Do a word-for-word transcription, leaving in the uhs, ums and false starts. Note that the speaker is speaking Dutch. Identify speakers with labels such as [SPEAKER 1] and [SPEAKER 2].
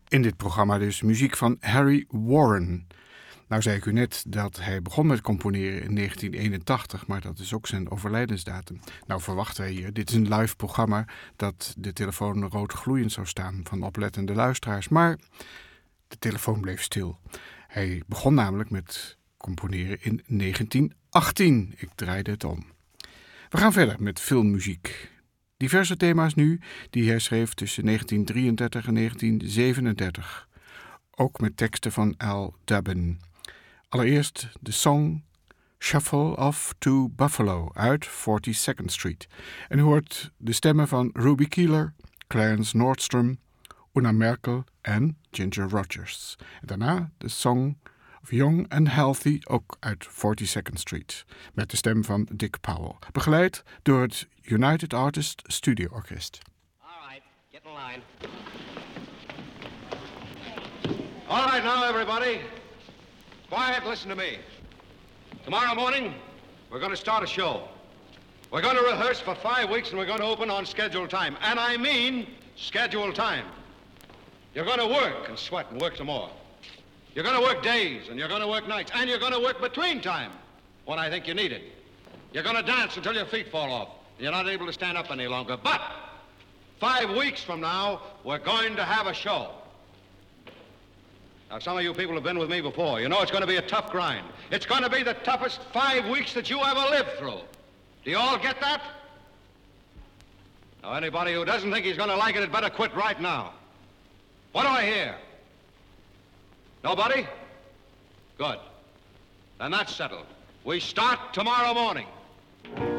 [SPEAKER 1] In dit programma dus muziek van Harry Warren. Nou zei ik u net dat hij begon met componeren in negentien eenentachtig, maar dat is ook zijn overlijdensdatum. Nou verwachten wij hier, dit is een live programma, dat de telefoon rood gloeiend zou staan van oplettende luisteraars. Maar de telefoon bleef stil. Hij begon namelijk met componeren in negentien achttien. Ik draaide het om. We gaan verder met filmmuziek. Diverse thema's nu die hij schreef tussen negentien drieëndertig en negentien zevenendertig. Ook met teksten van Al Dubin. Allereerst de song Shuffle Off to Buffalo uit forty-second Street. En u hoort de stemmen van Ruby Keeler, Clarence Nordstrom, Una Merkel en Ginger Rogers. En daarna de song of Young and Healthy, ook uit forty-second Street. Met de stem van Dick Powell. Begeleid door het United Artists Studio Orkest.
[SPEAKER 2] All right, get in line. All right now, everybody. Quiet, listen to me. Tomorrow morning, we're going to start a show. We're going to rehearse for five weeks and we're going to open on scheduled time. And I mean scheduled time. You're going to work and sweat and work some more. You're going to work days and you're going to work nights. And you're going to work between time when I think you need it. You're going to dance until your feet fall off. And you're not able to stand up any longer. But five weeks from now, we're going to have a show. Now, some of you people have been with me before. You know it's going to be a tough grind. It's going to be the toughest five weeks that you ever lived through. Do you all get that? Now, anybody who doesn't think he's going to like it had better quit right now. What do I hear? Nobody? Good. Then that's settled. We start tomorrow morning.